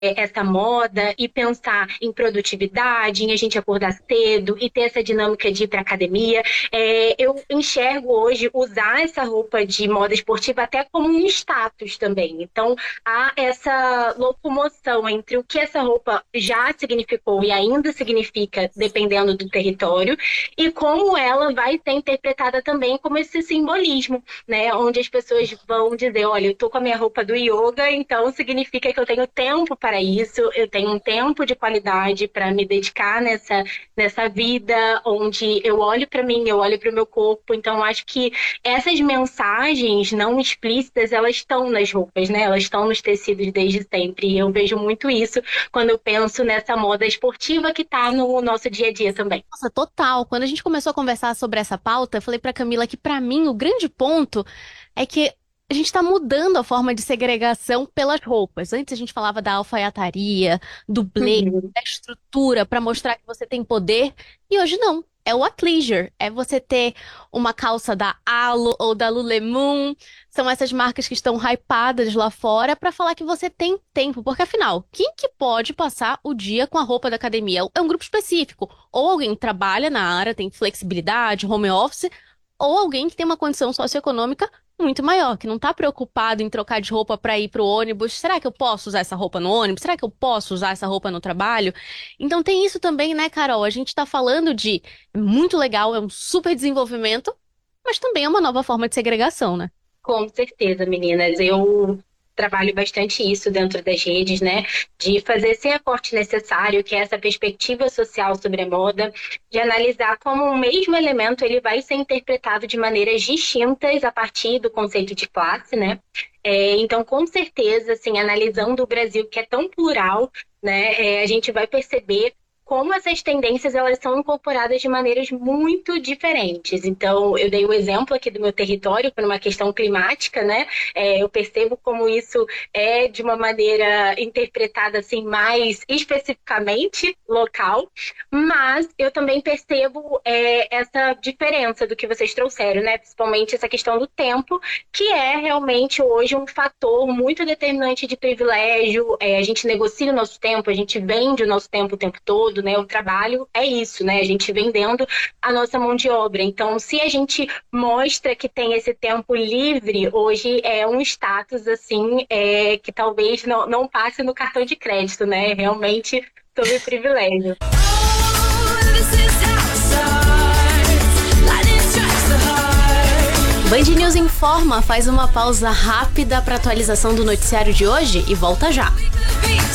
essa moda e pensar em produtividade, em a gente acordar cedo e ter essa dinâmica de ir para academia. Eu enxergo hoje usar essa roupa de moda esportiva até como um status também. Então, há essa locomoção entre o que essa roupa já significou e ainda significa, dependendo do território, e como ela vai ser interpretada também como esse simbolismo, né? Onde as pessoas vão dizer, olha, eu tô com a minha roupa do yoga, então significa que eu tenho tempo para isso, eu tenho um tempo de qualidade para me dedicar nessa vida, onde eu olho para mim, eu olho para o meu corpo. Então, eu acho que essas mensagens não explícitas, elas estão nas roupas, né? Elas estão nos tecidos desde sempre. E eu vejo muito isso quando eu penso nessa moda esportiva que está no nosso dia a dia também. Nossa, total. Quando a gente começou a conversar sobre essa pauta, eu falei pra Camila que pra mim o grande ponto é que a gente está mudando a forma de segregação pelas roupas. Antes a gente falava da alfaiataria, do blazer, Uhum. da estrutura para mostrar que você tem poder, e hoje não. É o athleisure, é você ter uma calça da Alo ou da Lululemon. São essas marcas que estão hypadas lá fora para falar que você tem tempo, porque afinal, quem que pode passar o dia com a roupa da academia? É um grupo específico. Ou alguém trabalha na área, tem flexibilidade, home office, ou alguém que tem uma condição socioeconômica muito maior, que não tá preocupado em trocar de roupa para ir pro ônibus. Será que eu posso usar essa roupa no ônibus? Será que eu posso usar essa roupa no trabalho? Então tem isso também, né, Carol? A gente tá falando de muito legal, é um super desenvolvimento, mas também é uma nova forma de segregação, né? Com certeza, meninas. Eu trabalho bastante isso dentro das redes, né? De fazer esse recorte necessário, que é essa perspectiva social sobre a moda, de analisar como o mesmo elemento ele vai ser interpretado de maneiras distintas a partir do conceito de classe, né? Então, com certeza, assim, analisando o Brasil, que é tão plural, né? A gente vai perceber como essas tendências elas são incorporadas de maneiras muito diferentes. Então, eu dei o exemplo aqui do meu território por uma questão climática, né? Eu percebo como isso é de uma maneira interpretada assim mais especificamente local, mas eu também percebo essa diferença do que vocês trouxeram, né? Principalmente essa questão do tempo, que é realmente hoje um fator muito determinante de privilégio. A gente negocia o nosso tempo, a gente vende o tempo todo, né? O trabalho é isso, né? A gente vendendo a nossa mão de obra. Então, se a gente mostra que tem esse tempo livre, hoje é um status, assim, que talvez não passe no cartão de crédito, né? Realmente sobre privilégio. Band News Informa faz uma pausa rápida para atualização do noticiário de hoje e volta já.